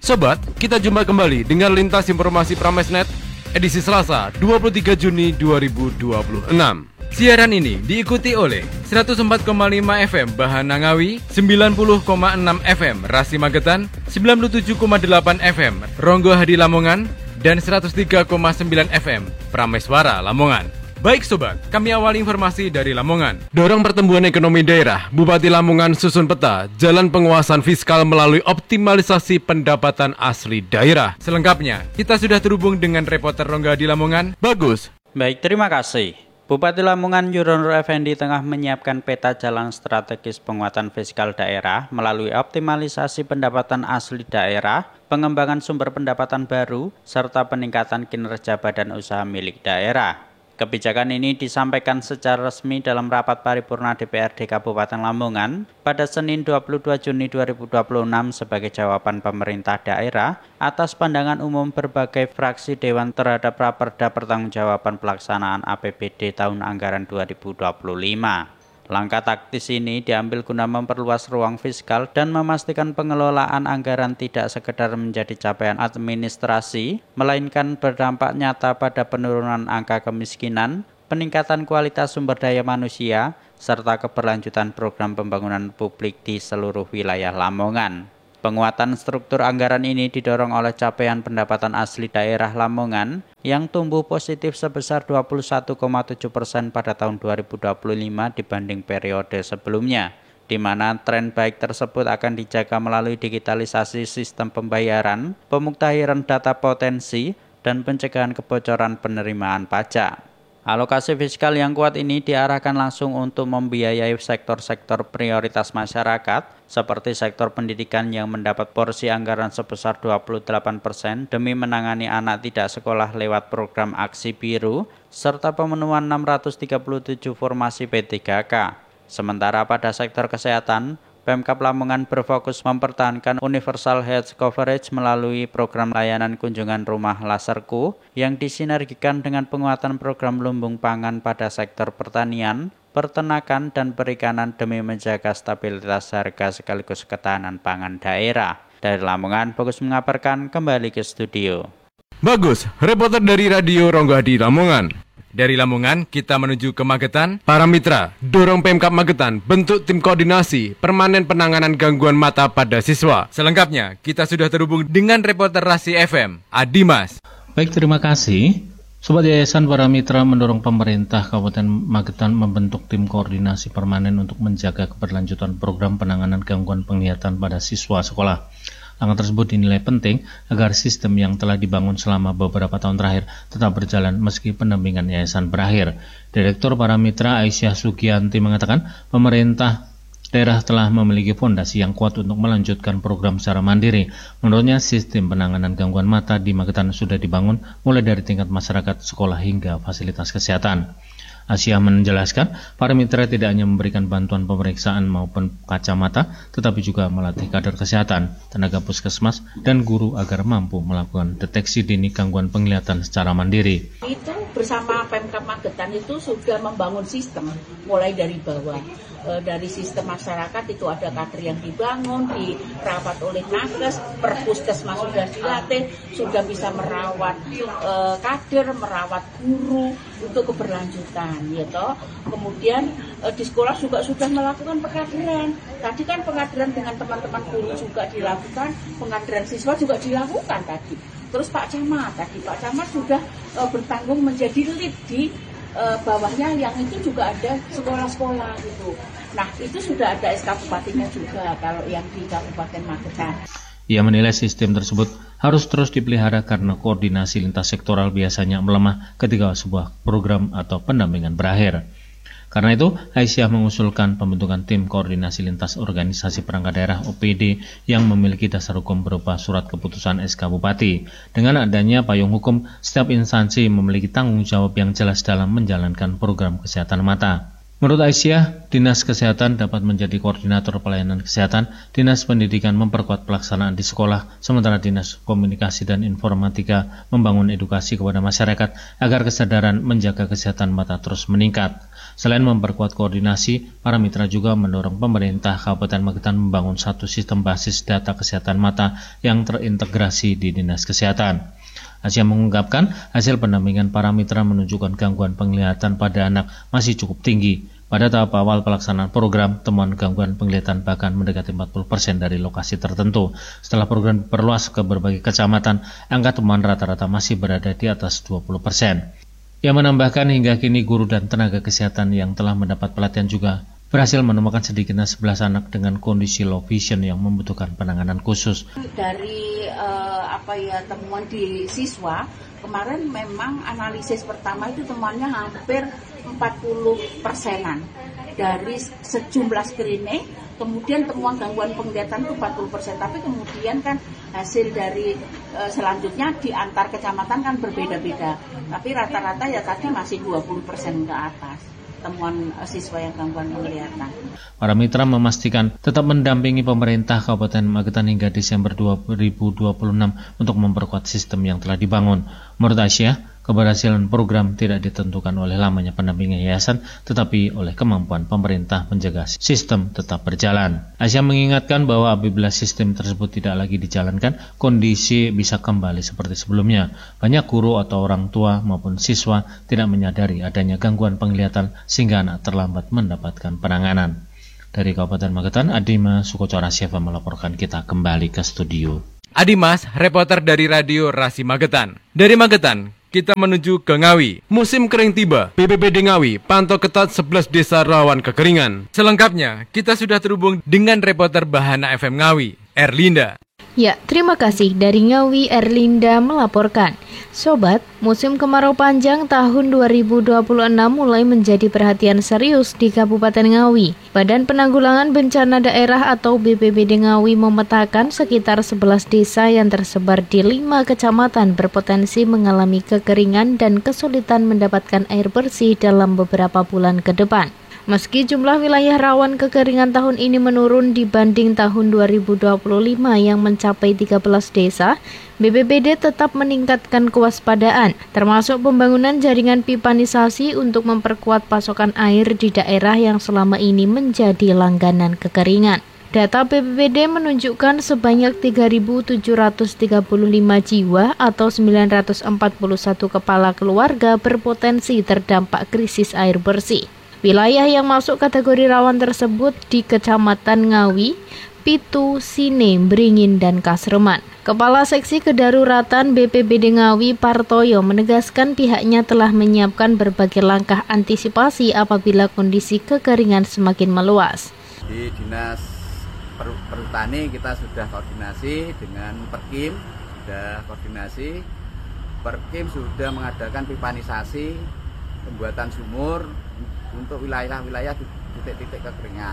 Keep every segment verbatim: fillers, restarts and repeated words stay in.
Sobat, kita jumpa kembali dengan Lintas Informasi Pramesnet edisi Selasa dua puluh tiga Juni dua ribu dua puluh enam. Siaran ini diikuti oleh seratus empat koma lima F M Bahana Ngawi, sembilan puluh koma enam F M Rasi Magetan, sembilan puluh tujuh koma delapan F M Ronggo Hadi Lamongan, dan seratus tiga koma sembilan F M Prameswara Lamongan. Baik sobat, kami awali informasi dari Lamongan. Dorong pertumbuhan ekonomi daerah, Bupati Lamongan susun peta jalan penguasaan fiskal melalui optimalisasi pendapatan asli daerah. Selengkapnya, kita sudah terhubung dengan reporter Rongga di Lamongan, Bagus. Baik, terima kasih. Bupati Lamongan Yuronur Effendi tengah menyiapkan peta jalan strategis penguatan fiskal daerah melalui optimalisasi pendapatan asli daerah, pengembangan sumber pendapatan baru, serta peningkatan kinerja badan usaha milik daerah. Kebijakan ini disampaikan secara resmi dalam rapat paripurna D P R D Kabupaten Lamongan pada Senin dua puluh dua Juni dua ribu dua puluh enam sebagai jawaban pemerintah daerah atas pandangan umum berbagai fraksi Dewan terhadap Raperda Pertanggungjawaban Pelaksanaan A P B D tahun anggaran dua ribu dua puluh lima. Langkah taktis ini diambil guna memperluas ruang fiskal dan memastikan pengelolaan anggaran tidak sekedar menjadi capaian administrasi, melainkan berdampak nyata pada penurunan angka kemiskinan, peningkatan kualitas sumber daya manusia, serta keberlanjutan program pembangunan publik di seluruh wilayah Lamongan. Penguatan struktur anggaran ini didorong oleh capaian pendapatan asli daerah Lamongan yang tumbuh positif sebesar dua puluh satu koma tujuh persen pada tahun dua ribu dua puluh lima dibanding periode sebelumnya, di mana tren baik tersebut akan dijaga melalui digitalisasi sistem pembayaran, pemuktahiran data potensi, dan pencegahan kebocoran penerimaan pajak. Alokasi fiskal yang kuat ini diarahkan langsung untuk membiayai sektor-sektor prioritas masyarakat seperti sektor pendidikan yang mendapat porsi anggaran sebesar dua puluh delapan persen demi menangani anak tidak sekolah lewat program Aksi Biru serta pemenuhan enam ratus tiga puluh tujuh formasi P tiga K. Sementara pada sektor kesehatan, Pemkab Lamongan berfokus mempertahankan universal health coverage melalui program layanan kunjungan rumah laserku yang disinergikan dengan penguatan program lumbung pangan pada sektor pertanian, peternakan, dan perikanan demi menjaga stabilitas harga sekaligus ketahanan pangan daerah. Dari Lamongan, Bagus mengabarkan, kembali ke studio. Bagus, reporter dari Radio Ronggo Hadi Lamongan. Dari Lamongan, kita menuju ke Magetan. Para mitra, dorong Pemkab Magetan bentuk tim koordinasi permanen penanganan gangguan mata pada siswa. Selengkapnya, kita sudah terhubung dengan reporter Rasi F M, Adimas. Baik, terima kasih. Sobat Yayasan Para Mitra mendorong pemerintah Kabupaten Magetan membentuk tim koordinasi permanen untuk menjaga keberlanjutan program penanganan gangguan penglihatan pada siswa sekolah. Langkah tersebut dinilai penting agar sistem yang telah dibangun selama beberapa tahun terakhir tetap berjalan meski pendampingan yayasan berakhir. Direktur Para Mitra Aisyah Sugianti mengatakan pemerintah daerah telah memiliki fondasi yang kuat untuk melanjutkan program secara mandiri. Menurutnya sistem penanganan gangguan mata di Magetan sudah dibangun mulai dari tingkat masyarakat, sekolah hingga fasilitas kesehatan. Aisyah menjelaskan, para mitra tidak hanya memberikan bantuan pemeriksaan maupun kacamata, tetapi juga melatih kader kesehatan, tenaga puskesmas, dan guru agar mampu melakukan deteksi dini gangguan penglihatan secara mandiri. Itu bersama Pemkab Magetan itu sudah membangun sistem mulai dari bawah. E, dari sistem masyarakat itu ada kader yang dibangun, dirawat oleh nakes, perpuskesmas sudah dilatih, sudah bisa merawat e, kader, merawat guru untuk keberlanjutan. Gitu. Kemudian eh, di sekolah juga sudah melakukan pengkaderan. Tadi kan pengkaderan dengan teman-teman guru juga dilakukan, pengkaderan siswa juga dilakukan tadi. Terus Pak Camat tadi, Pak Camat sudah eh, bertanggung menjadi lead di eh, bawahnya yang itu juga ada sekolah-sekolah gitu. Nah itu sudah ada S K Bupatinya juga kalau yang di Kabupaten Magetan. Ia menilai sistem tersebut harus terus dipelihara karena koordinasi lintas sektoral biasanya melemah ketika sebuah program atau pendampingan berakhir. Karena itu, Aisyah mengusulkan pembentukan tim koordinasi lintas organisasi perangkat daerah O P D yang memiliki dasar hukum berupa surat keputusan S K Bupati. Dengan adanya payung hukum, setiap instansi memiliki tanggung jawab yang jelas dalam menjalankan program kesehatan mata. Menurut Aisyah, Dinas Kesehatan dapat menjadi koordinator pelayanan kesehatan, Dinas Pendidikan memperkuat pelaksanaan di sekolah, sementara Dinas Komunikasi dan Informatika membangun edukasi kepada masyarakat agar kesadaran menjaga kesehatan mata terus meningkat. Selain memperkuat koordinasi, para mitra juga mendorong pemerintah Kabupaten Magetan membangun satu sistem basis data kesehatan mata yang terintegrasi di Dinas Kesehatan. Aisyah mengungkapkan hasil pendampingan para mitra menunjukkan gangguan penglihatan pada anak masih cukup tinggi. Pada tahap awal pelaksanaan program, temuan gangguan penglihatan bahkan mendekati empat puluh persen dari lokasi tertentu. Setelah program diperluas ke berbagai kecamatan, angka temuan rata-rata masih berada di atas dua puluh persen. Ia menambahkan hingga kini guru dan tenaga kesehatan yang telah mendapat pelatihan juga berhasil menemukan sedikitnya sebelas anak dengan kondisi low vision yang membutuhkan penanganan khusus. Dari uh, apa ya temuan di siswa, kemarin memang analisis pertama itu temuannya hampir empat puluh persenan. Dari sejumlah screening, kemudian temuan gangguan penglihatan itu empat puluh persen. Tapi kemudian kan hasil dari uh, selanjutnya di antar kecamatan kan berbeda-beda. Tapi rata-rata ya tadi masih dua puluh persen ke atas temuan siswa yang gangguan penglihatan. Para mitra memastikan tetap mendampingi pemerintah Kabupaten Magetan hingga Desember dua ribu dua puluh enam untuk memperkuat sistem yang telah dibangun. Menurut Aisyah, keberhasilan program tidak ditentukan oleh lamanya pendampingan yayasan, tetapi oleh kemampuan pemerintah menjaga sistem tetap berjalan. Aisyah mengingatkan bahwa apabila sistem tersebut tidak lagi dijalankan, kondisi bisa kembali seperti sebelumnya. Banyak guru atau orang tua maupun siswa tidak menyadari adanya gangguan penglihatan sehingga anak terlambat mendapatkan penanganan. Dari Kabupaten Magetan, Adima Sukocora Syeva melaporkan. Kita kembali ke studio. Adimas, reporter dari Radio Rasi Magetan. Dari Magetan, kita menuju ke Ngawi. Musim kering tiba, B P B D Ngawi pantau ketat sebelas desa rawan kekeringan. Selengkapnya, kita sudah terhubung dengan reporter Bahana F M Ngawi, Erlinda. Ya, terima kasih. Dari Ngawi, Erlinda melaporkan. Sobat, musim kemarau panjang tahun dua ribu dua puluh enam mulai menjadi perhatian serius di Kabupaten Ngawi. Badan Penanggulangan Bencana Daerah atau B P B D Ngawi memetakan sekitar sebelas desa yang tersebar di lima kecamatan berpotensi mengalami kekeringan dan kesulitan mendapatkan air bersih dalam beberapa bulan ke depan. Meski jumlah wilayah rawan kekeringan tahun ini menurun dibanding tahun dua ribu dua puluh lima yang mencapai tiga belas desa, B P B D tetap meningkatkan kewaspadaan, termasuk pembangunan jaringan pipanisasi untuk memperkuat pasokan air di daerah yang selama ini menjadi langganan kekeringan. Data B P B D menunjukkan sebanyak tiga ribu tujuh ratus tiga puluh lima jiwa atau sembilan ratus empat puluh satu kepala keluarga berpotensi terdampak krisis air bersih. Wilayah yang masuk kategori rawan tersebut di Kecamatan Ngawi, Pitu, Sine, Beringin, dan Kasreman. Kepala Seksi Kedaruratan B P B D Ngawi, Partoyo, menegaskan pihaknya telah menyiapkan berbagai langkah antisipasi apabila kondisi kekeringan semakin meluas. Di Dinas Perhutani kita sudah koordinasi dengan Perkim, sudah koordinasi. Perkim sudah mengadakan pipanisasi, pembuatan sumur untuk wilayah-wilayah titik-titik kekeringan.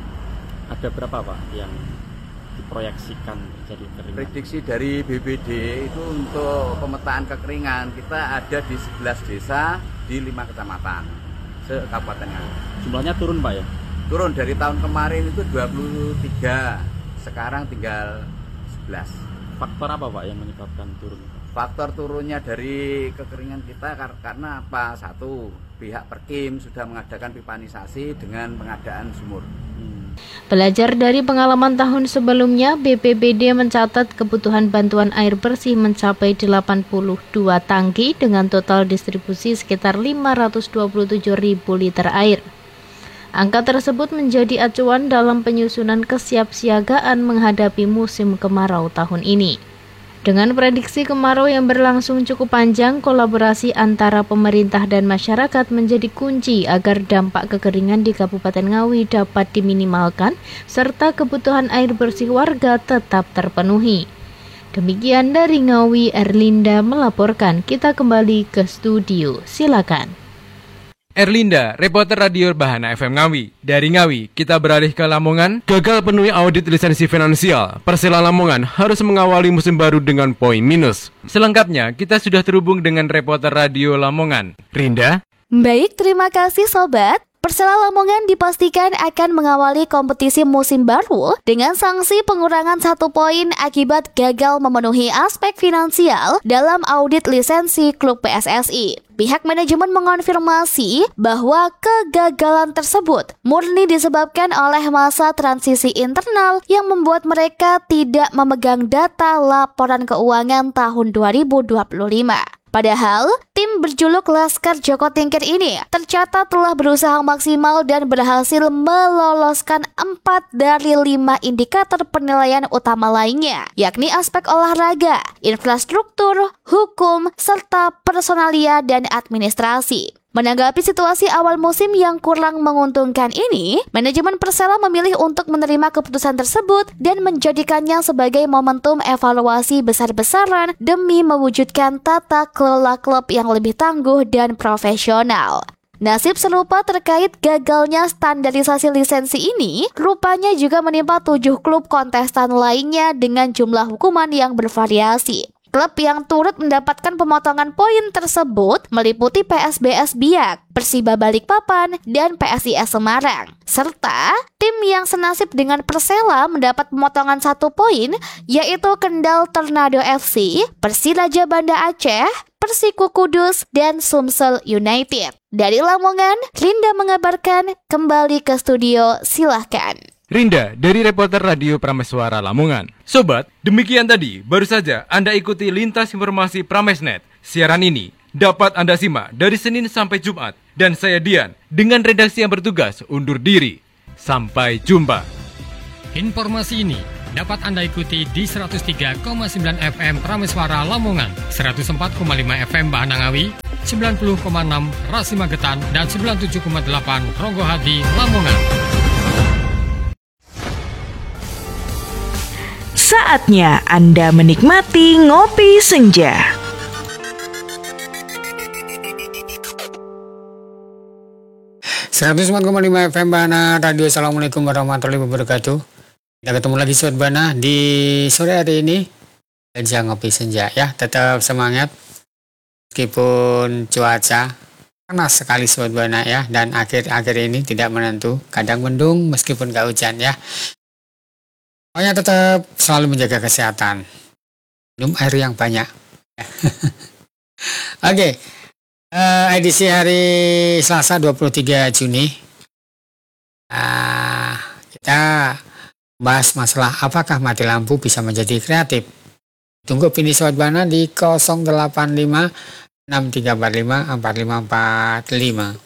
Ada berapa Pak yang diproyeksikan terjadi kekeringan? Prediksi dari B P D itu untuk pemetaan kekeringan kita ada di sebelas desa di lima kecamatan se-Kabupaten Ngawi. Jumlahnya turun Pak ya? Turun dari tahun kemarin itu dua puluh tiga, sekarang tinggal sebelas. Faktor apa Pak yang menyebabkan turun? Faktor turunnya dari kekeringan kita karena apa? Satu, pihak Perkim sudah mengadakan pipanisasi dengan pengadaan sumur. Hmm. Belajar dari pengalaman tahun sebelumnya, B P B D mencatat kebutuhan bantuan air bersih mencapai delapan puluh dua tangki dengan total distribusi sekitar lima ratus dua puluh tujuh ribu liter air. Angka tersebut menjadi acuan dalam penyusunan kesiapsiagaan menghadapi musim kemarau tahun ini. Dengan prediksi kemarau yang berlangsung cukup panjang, kolaborasi antara pemerintah dan masyarakat menjadi kunci agar dampak kekeringan di Kabupaten Ngawi dapat diminimalkan, serta kebutuhan air bersih warga tetap terpenuhi. Demikian dari Ngawi, Erlinda melaporkan. Kita kembali ke studio. Silakan. Erlinda, reporter Radio Bahana F M Ngawi. Dari Ngawi, kita beralih ke Lamongan. Gagal penuhi audit lisensi finansial, Persela Lamongan harus mengawali musim baru dengan poin minus. Selengkapnya, kita sudah terhubung dengan reporter Radio Lamongan, Rinda. Baik, terima kasih Sobat. Persela Lamongan dipastikan akan mengawali kompetisi musim baru dengan sanksi pengurangan satu poin akibat gagal memenuhi aspek finansial dalam audit lisensi klub P S S I. Pihak manajemen mengonfirmasi bahwa kegagalan tersebut murni disebabkan oleh masa transisi internal yang membuat mereka tidak memegang data laporan keuangan tahun dua ribu dua puluh lima. Padahal, tim berjuluk Laskar Joko Tingkir ini tercatat telah berusaha maksimal dan berhasil meloloskan empat dari lima indikator penilaian utama lainnya, yakni aspek olahraga, infrastruktur, hukum, serta personalia dan administrasi. Menanggapi situasi awal musim yang kurang menguntungkan ini, manajemen Persela memilih untuk menerima keputusan tersebut dan menjadikannya sebagai momentum evaluasi besar-besaran demi mewujudkan tata kelola klub yang lebih tangguh dan profesional. Nasib serupa terkait gagalnya standarisasi lisensi ini rupanya juga menimpa tujuh klub kontestan lainnya dengan jumlah hukuman yang bervariasi. Klub yang turut mendapatkan pemotongan poin tersebut meliputi P S B S Biak, Persiba Balikpapan, dan P S I S Semarang. Serta tim yang senasib dengan Persela mendapat pemotongan satu poin yaitu Kendal Tornado F C, Persiraja Banda Aceh, Persiku Kudus, dan Sumsel United. Dari Lamongan, Rinda mengabarkan. Kembali ke studio, silahkan. Rinda dari reporter Radio Prameswara Lamongan. Sobat, demikian tadi baru saja Anda ikuti lintas informasi Pramesnet. Siaran ini dapat Anda simak dari Senin sampai Jumat. Dan saya Dian dengan redaksi yang bertugas undur diri. Sampai jumpa. Informasi ini dapat Anda ikuti di seratus tiga koma sembilan F M Prameswara Lamongan, seratus empat koma lima F M Bahanangawi, sembilan puluh koma enam Rasi Magetan, dan sembilan puluh tujuh koma delapan Ronggohadi Lamongan. Saatnya Anda menikmati ngopi senja. seratus empat koma lima F M Bana Radio. Assalamualaikum warahmatullahi wabarakatuh. Kita ketemu lagi Sobat Bana di sore hari ini. Senja ngopi senja ya, tetap semangat meskipun cuaca panas sekali Sobat Bana ya, dan akhir-akhir ini tidak menentu, kadang mendung meskipun gak hujan ya. Pokoknya tetap selalu menjaga kesehatan. Minum air yang banyak. Oke, okay. uh, edisi hari Selasa dua puluh tiga Juni. Uh, kita bahas masalah apakah mati lampu bisa menjadi kreatif. Tunggu opini Sobat Bana di nol delapan lima enam tiga empat lima empat lima empat lima.